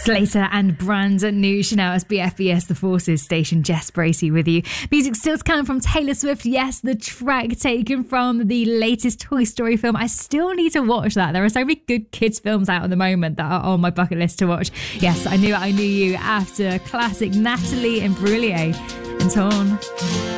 Slater and brand new Chanel as BFBS The Forces station. Jess Bracey with you. Music still to come from Taylor Swift. Yes, the track taken from the latest Toy Story film. I still need to watch that. There are so many good kids films out at the moment that are on my bucket list to watch. Yes, I Knew You after classic Natalie Imbruglia and Torn.